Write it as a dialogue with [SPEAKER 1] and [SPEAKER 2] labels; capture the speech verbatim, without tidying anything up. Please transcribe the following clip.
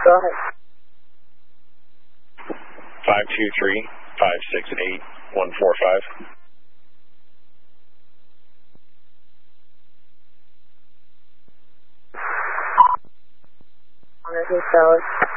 [SPEAKER 1] Go ahead.
[SPEAKER 2] five two three, five six eight, one four five.
[SPEAKER 1] Honor, who's Dallas?